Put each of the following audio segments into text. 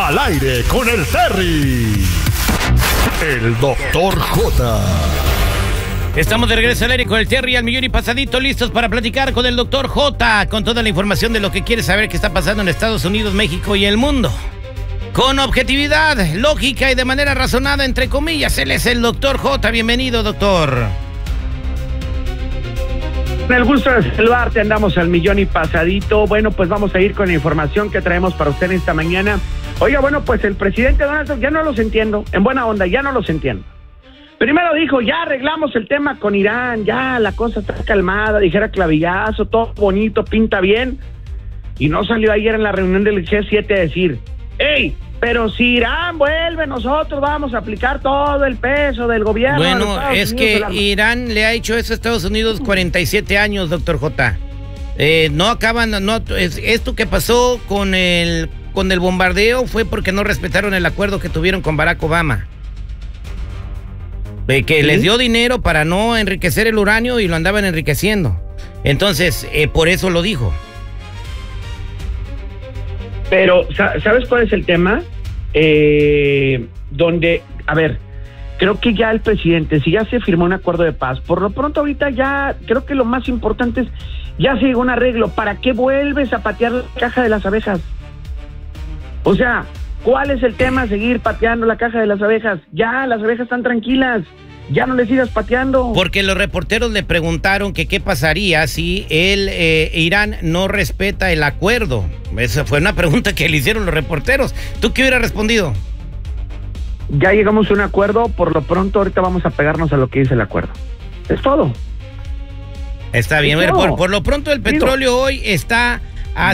Al aire con el Terry. El Dr. J. Estamos de regreso al aire con el Terry al millón y pasadito, listos para platicar con el Dr. J, con toda la información de lo que quiere saber que está pasando en Estados Unidos, México y el mundo. Con objetividad, lógica y de manera razonada, entre comillas, él es el Dr. J. Bienvenido, doctor. Con el gusto de saludarte, andamos al millón y pasadito. Bueno, pues vamos a ir con la información que traemos para usted esta mañana. Oiga, bueno, pues el presidente Donald Trump, ya no los entiendo, en buena onda, ya no los entiendo. Primero dijo, ya arreglamos el tema con Irán, ya la cosa está calmada, dijera Clavillazo, todo bonito, pinta bien. Y no salió ayer en la reunión del G7 a decir, ¡ey! Pero si Irán vuelve, nosotros vamos a aplicar todo el peso del gobierno. Bueno, es que Irán le ha hecho eso a Estados Unidos 47 años, doctor J. No acaban, esto que pasó con el bombardeo fue porque no respetaron el acuerdo que tuvieron con Barack Obama. Que ¿sí? Les dio dinero para no enriquecer el uranio y lo andaban enriqueciendo. Entonces, por eso lo dijo. Pero, ¿sabes cuál es el tema? Donde, a ver, creo que ya el presidente, si ya se firmó un acuerdo de paz, por lo pronto ahorita ya, creo que lo más importante es, ya se llegó a un arreglo. ¿Para qué vuelves a patear la caja de las abejas? O sea, ¿cuál es el tema? Seguir pateando la caja de las abejas. Ya, las abejas están tranquilas. Ya no le sigas pateando. Porque los reporteros le preguntaron que qué pasaría si Irán no respeta el acuerdo. Esa fue una pregunta que le hicieron los reporteros. ¿Tú qué hubieras respondido? Ya llegamos a un acuerdo, por lo pronto ahorita vamos a pegarnos a lo que dice el acuerdo. Es todo. Está bien, por lo pronto el petróleo hoy está a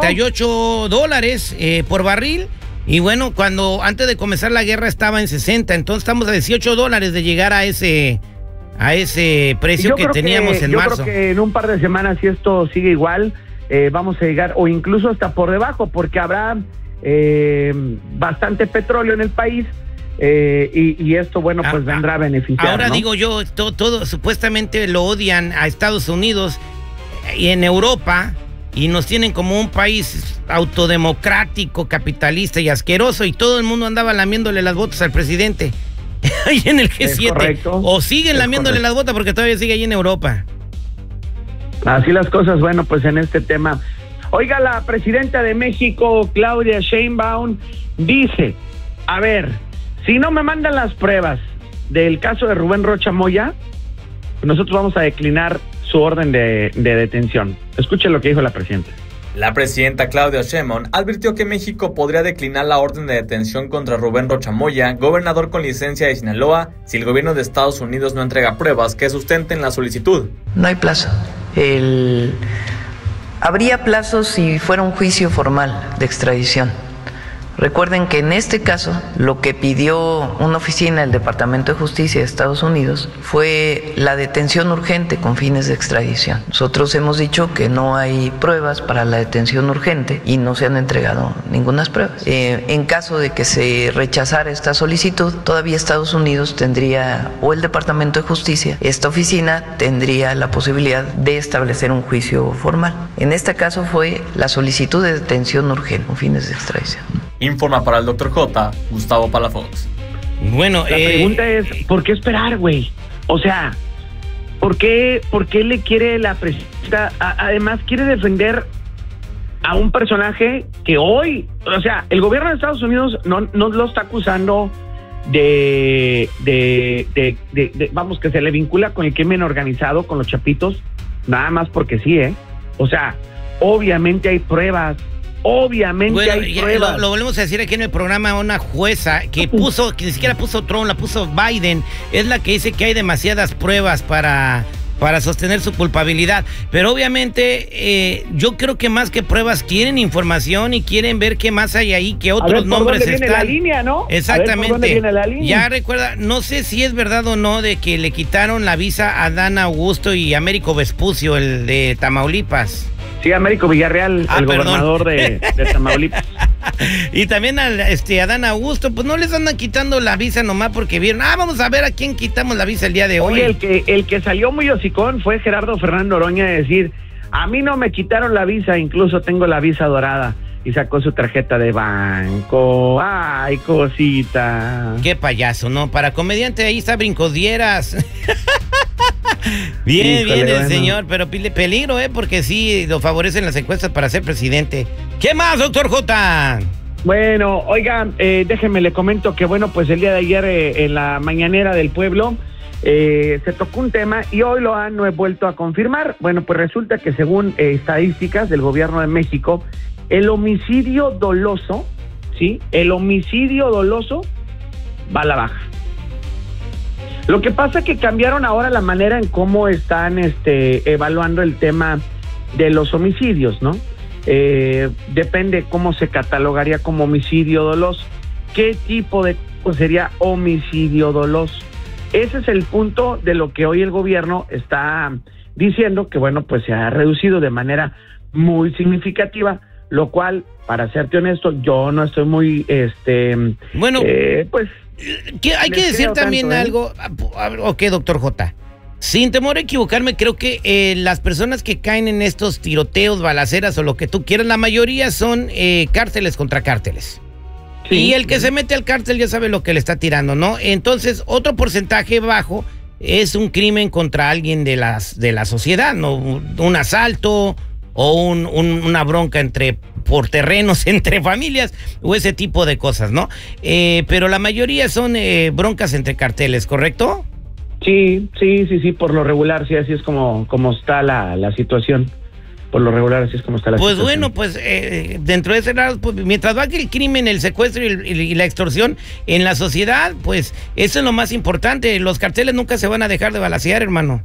$78 por barril. Y bueno, antes de comenzar la guerra estaba en 60, entonces estamos a $18 de llegar a ese precio que teníamos en marzo. Yo creo que en un par de semanas, si esto sigue igual, vamos a llegar, o incluso hasta por debajo, porque habrá bastante petróleo en el país, y esto, bueno, pues vendrá a beneficiar. Ahora, ¿no? Digo yo, todo supuestamente lo odian a Estados Unidos y en Europa, y nos tienen como un país autodemocrático, capitalista y asqueroso, y todo el mundo andaba lamiéndole las botas al presidente ahí en el G7. O siguen lamiéndole las botas porque todavía sigue ahí en Europa. Así las cosas, bueno, pues en este tema. Oiga, la presidenta de México, Claudia Sheinbaum, dice, a ver, si no me mandan las pruebas del caso de Rubén Rocha Moya, nosotros vamos a declinar su orden de detención. Escuchen lo que dijo la presidenta. La presidenta Claudia Sheinbaum advirtió que México podría declinar la orden de detención contra Rubén Rocha Moya, gobernador con licencia de Sinaloa, si el gobierno de Estados Unidos no entrega pruebas que sustenten la solicitud. No hay plazo. Habría plazo si fuera un juicio formal de extradición. Recuerden que en este caso lo que pidió una oficina del Departamento de Justicia de Estados Unidos fue la detención urgente con fines de extradición. Nosotros hemos dicho que no hay pruebas para la detención urgente y no se han entregado ninguna pruebas. En caso de que se rechazara esta solicitud, todavía Estados Unidos tendría, o el Departamento de Justicia, esta oficina tendría la posibilidad de establecer un juicio formal. En este caso fue la solicitud de detención urgente con fines de extradición. Informa para el Dr. J, Gustavo Palafox. Bueno, la pregunta es, ¿por qué esperar, güey? O sea, ¿por qué le quiere la presidenta? Además, quiere defender a un personaje que hoy, o sea, el gobierno de Estados Unidos no lo está acusando de vamos, que se le vincula con el crimen organizado, con los chapitos, nada más porque sí, O sea, obviamente hay pruebas. Obviamente hay pruebas. Lo volvemos a decir aquí en el programa, una jueza que ni siquiera puso Trump, la puso Biden, es la que dice que hay demasiadas pruebas para sostener su culpabilidad. Pero obviamente yo creo que más que pruebas quieren información y quieren ver qué más hay ahí, que otros nombres están. Viene la línea, ¿no? Exactamente. Ya recuerda, no sé si es verdad o no de que le quitaron la visa a Dan Augusto y Américo Vespucio, el de Tamaulipas. Sí, Américo Villarreal, el gobernador de Tamaulipas. Y también a Dan Augusto, pues no les andan quitando la visa nomás porque vieron, vamos a ver a quién quitamos la visa el día de hoy. Oye, el que salió muy hocicón fue Gerardo Fernando Oroña de decir, a mí no me quitaron la visa, incluso tengo la visa dorada. y sacó su tarjeta de banco. Ay, cosita. Qué payaso, ¿no? Para comediante ahí está Brincodieras. Bien, Híjole, bien el bueno. señor, pero peligro, porque sí lo favorecen las encuestas para ser presidente. ¿Qué más, doctor J? Bueno, oiga, déjeme le comento que bueno, pues el día de ayer en la mañanera del pueblo se tocó un tema y hoy lo han vuelto a confirmar. Bueno, pues resulta que según estadísticas del gobierno de México, el homicidio doloso, ¿sí? El homicidio doloso va a la baja. Lo que pasa es que cambiaron ahora la manera en cómo están evaluando el tema de los homicidios, ¿no? Depende cómo se catalogaría como homicidio doloso. ¿Qué tipo de sería homicidio doloso? Ese es el punto de lo que hoy el gobierno está diciendo, que bueno, pues se ha reducido de manera muy significativa, lo cual, para serte honesto, yo no estoy muy, Bueno, pues... hay que decir también algo. Ok, doctor J. Sin temor a equivocarme, creo que las personas que caen en estos tiroteos, balaceras o lo que tú quieras, la mayoría son cárteles contra cárteles. Sí. Y el que se mete al cártel ya sabe lo que le está tirando, ¿no? Entonces, otro porcentaje bajo es un crimen contra alguien de la sociedad, ¿no? Un asalto o una bronca por terrenos entre familias o ese tipo de cosas, ¿no? Pero la mayoría son broncas entre carteles, ¿correcto? Sí, por lo regular, sí, así es como está la situación. Por lo regular, así es como está la situación. Pues bueno, pues dentro de ese lado, pues, mientras va el crimen, el secuestro y la extorsión en la sociedad, pues eso es lo más importante. Los carteles nunca se van a dejar de balacear, hermano.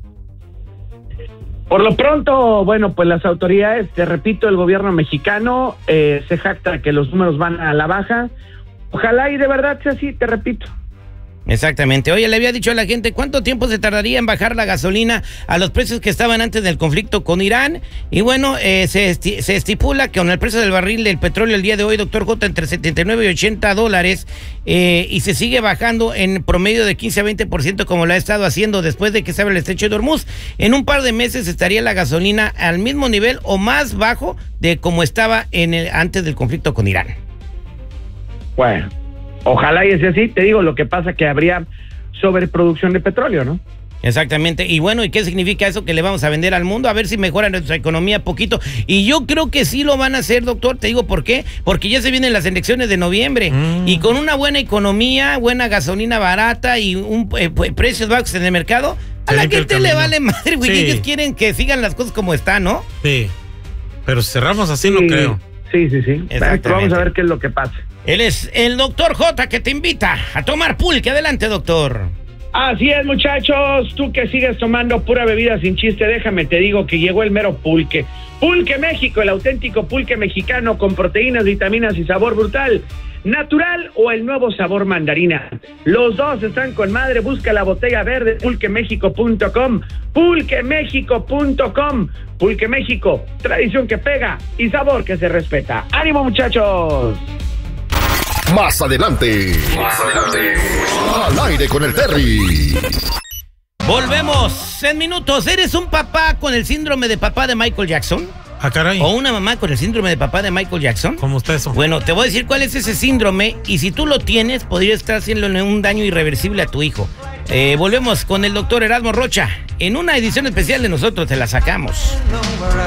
Por lo pronto, bueno, pues las autoridades, te repito, el gobierno mexicano se jacta que los números van a la baja. Ojalá y de verdad sea así, te repito. Exactamente. Oye, le había dicho a la gente cuánto tiempo se tardaría en bajar la gasolina a los precios que estaban antes del conflicto con Irán. Y bueno, se estipula que con el precio del barril del petróleo el día de hoy, doctor J, entre 79 y 80 dólares, y se sigue bajando en promedio de 15 a 20% como lo ha estado haciendo después de que se abra el estrecho de Hormuz. En un par de meses estaría la gasolina al mismo nivel o más bajo de como estaba antes del conflicto con Irán. Bueno, ojalá y sea así. Te digo, lo que pasa que habría sobreproducción de petróleo, ¿no? Exactamente. Y bueno, ¿y qué significa eso que le vamos a vender al mundo? A ver si mejora nuestra economía poquito. Y yo creo que sí lo van a hacer, doctor. Te digo por qué. Porque ya se vienen las elecciones de noviembre. Y con una buena economía, buena gasolina barata y precios bajos en el mercado, a la gente le vale madre, güey. Sí. Ellos quieren que sigan las cosas como están, ¿no? Sí. Pero si cerramos así, no creo. Sí. Vamos a ver qué es lo que pasa. Él es el doctor J, que te invita a tomar pulque. Adelante, doctor. Así es, muchachos. Tú que sigues tomando pura bebida sin chiste, déjame te digo que llegó el mero pulque. Pulque México, el auténtico pulque mexicano con proteínas, vitaminas y sabor brutal. Natural o el nuevo sabor mandarina. Los dos están con madre. Busca la botella verde, pulquemexico.com. Pulquemexico.com. Pulque México, tradición que pega y sabor que se respeta. ¡Ánimo, muchachos! Más adelante. Al aire con el Terry. Volvemos en minutos. ¿Eres un papá con el síndrome de papá de Michael Jackson? Ah, caray. ¿O una mamá con el síndrome de papá de Michael Jackson? ¿Cómo está eso? Bueno, te voy a decir cuál es ese síndrome y si tú lo tienes, podría estar haciéndole un daño irreversible a tu hijo. Volvemos con el doctor Erasmo Rocha en una edición especial de Nosotros Te la Sacamos.